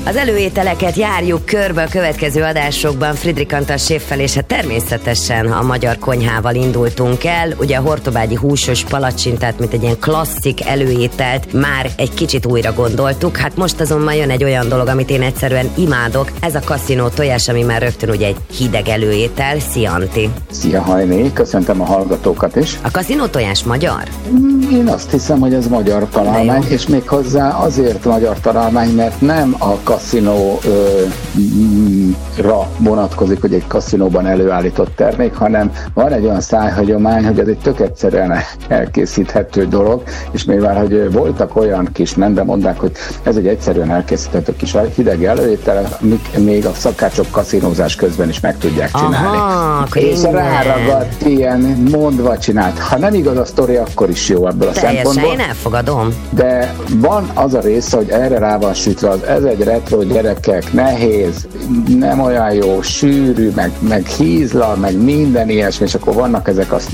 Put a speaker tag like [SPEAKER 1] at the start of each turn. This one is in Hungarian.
[SPEAKER 1] Az előételeket járjuk körbe a következő adásokban Friedrich Antal séffel, és hát természetesen a magyar konyhával indultunk el. Ugye a hortobágyi húsos palacsintát, mint egy ilyen klasszik előételt már egy kicsit újra gondoltuk. Hát most azonban jön egy olyan dolog, amit én egyszerűen imádok. Ez a kaszinó tojás, ami már rögtön ugye egy hideg előétel. Szia, Antti!
[SPEAKER 2] Szia, Hajné! Köszöntöm a hallgatókat is.
[SPEAKER 1] A kaszinó tojás magyar?
[SPEAKER 2] Én azt hiszem, hogy ez magyar találmány, és méghozzá azért magyar találmány, mert nem a kaszinóra vonatkozik, hogy egy kaszinóban előállított termék, hanem van egy olyan szájhagyomány, hogy ez egy tök egyszerűen elkészíthető dolog, és mivel, hogy voltak olyan kis mondák, hogy ez egy egyszerűen elkészíthető kis hideg előétel, még a szakácsok kaszinózás közben is meg tudják csinálni.
[SPEAKER 1] Aha,
[SPEAKER 2] és ráragadt ilyen mondva csinált. Ha nem igaz a sztori, akkor is jó ebből a szempontból.
[SPEAKER 1] Én elfogadom.
[SPEAKER 2] De van az a része, hogy erre rá van sütve, ez egy retro, gyerekek, nehéz, nem olyan jó, sűrű, meg hízlal, meg minden ilyesmi, és akkor vannak ezek a